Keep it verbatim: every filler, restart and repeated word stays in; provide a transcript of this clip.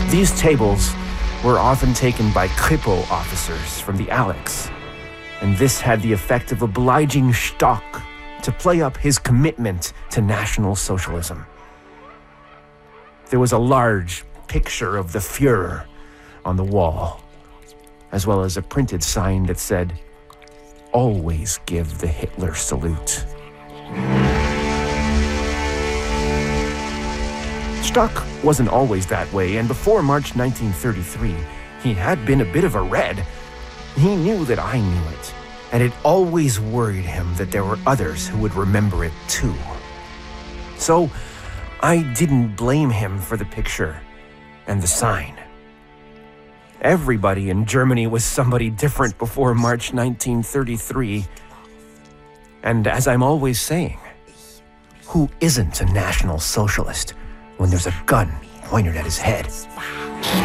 These tables were often taken by Kripo officers from the Alex, and this had the effect of obliging Stock to play up his commitment to National Socialism. There was a large picture of the Fuhrer on the wall, as well as a printed sign that said, "Always give the Hitler salute." Stock wasn't always that way, and before March nineteen thirty-three, he had been a bit of a Red. He knew that I knew it, and it always worried him that there were others who would remember it too. So I didn't blame him for the picture and the sign. Everybody in Germany was somebody different before March nineteen thirty-three. And as I'm always saying, who isn't a National Socialist when there's a gun pointed at his head?